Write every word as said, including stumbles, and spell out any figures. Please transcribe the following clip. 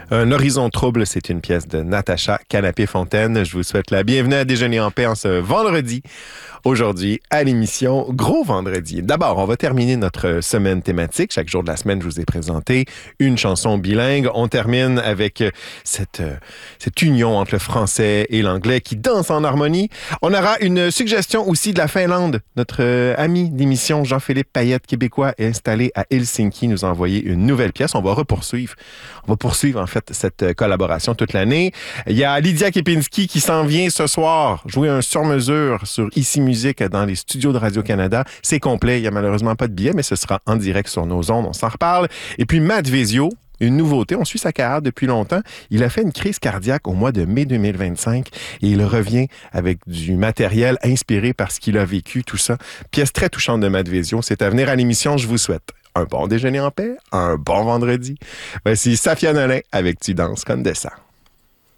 Un horizon trouble, c'est une pièce de Natacha Canapé-Fontaine. Je vous souhaite la bienvenue à Déjeuner en paix en ce vendredi. Aujourd'hui, à l'émission Gros Vendredi. D'abord, on va terminer notre semaine thématique. Chaque jour de la semaine, je vous ai présenté une chanson bilingue. On termine avec cette, cette union entre le français et l'anglais qui danse en harmonie. On aura une suggestion aussi de la Finlande. Notre ami d'émission, Jean-Philippe Payette, québécois, est installé à Helsinki, nous a envoyé une nouvelle pièce. On va repoursuivre. On va poursuivre, en fait, cette collaboration toute l'année. Il y a Lydia Kepinski qui s'en vient ce soir jouer un sur-mesure sur Ici Musique dans les studios de Radio-Canada. C'est complet. Il n'y a malheureusement pas de billets, mais ce sera en direct sur nos ondes. On s'en reparle. Et puis, Matt Vezio, une nouveauté. On suit sa carrière depuis longtemps. Il a fait une crise cardiaque au mois de mai deux mille vingt-cinq et il revient avec du matériel inspiré par ce qu'il a vécu, tout ça. Pièce très touchante de Matt Vezio. C'est à venir à l'émission. Je vous souhaite un bon déjeuner en paix, un bon vendredi. Voici Safia Nolin avec Tu danses comme des sangs.